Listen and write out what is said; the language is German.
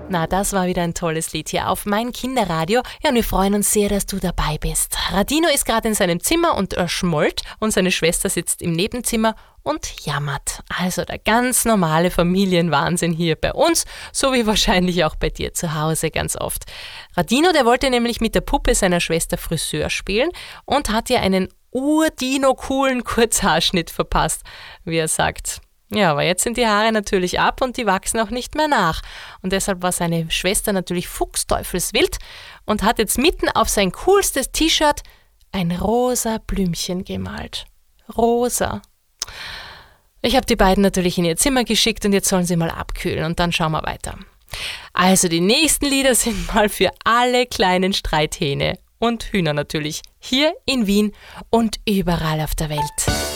Na, das war wieder ein tolles Lied hier auf mein Kinderradio. Ja, und wir freuen uns sehr, dass du dabei bist. Radino ist gerade in seinem Zimmer und schmollt und seine Schwester sitzt im Nebenzimmer und jammert. Also der ganz normale Familienwahnsinn hier bei uns, so wie wahrscheinlich auch bei dir zu Hause ganz oft. Radino, der wollte nämlich mit der Puppe seiner Schwester Friseur spielen und hat ihr einen urdino-coolen Kurzhaarschnitt verpasst, wie er sagt. Ja, aber jetzt sind die Haare natürlich ab und die wachsen auch nicht mehr nach. Und deshalb war seine Schwester natürlich fuchsteufelswild und hat jetzt mitten auf sein coolstes T-Shirt ein rosa Blümchen gemalt. Rosa. Ich habe die beiden natürlich in ihr Zimmer geschickt und jetzt sollen sie mal abkühlen und dann schauen wir weiter. Also die nächsten Lieder sind mal für alle kleinen Streithähne und Hühner natürlich, hier in Wien und überall auf der Welt.